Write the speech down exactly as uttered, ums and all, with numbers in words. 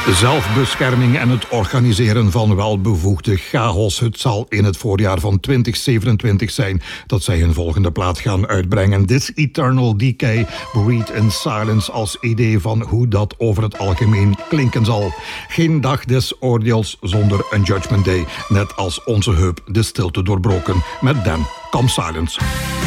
Zelfbescherming en het organiseren van welbevoegde chaos. Het zal in het voorjaar van twintig zevenentwintig zijn dat zij hun volgende plaat gaan uitbrengen. This Eternal Decay, Breathe in Silence als idee van hoe dat over het algemeen klinken zal. Geen dag des oordeels zonder een Judgment Day. Net als onze heup de stilte doorbroken met Then Comes Silence.